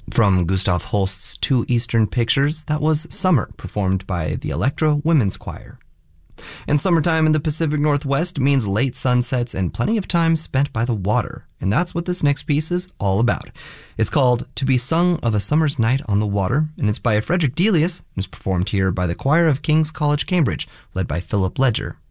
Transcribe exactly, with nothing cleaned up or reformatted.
From Gustav Holst's Two Eastern Pictures, that was Summer, performed by the Electra Women's Choir. And summertime in the Pacific Northwest means late sunsets and plenty of time spent by the water. And that's what this next piece is all about. It's called To Be Sung of a Summer's Night on the Water, and it's by Frederick Delius, and is performed here by the Choir of King's College, Cambridge, led by Philip Ledger.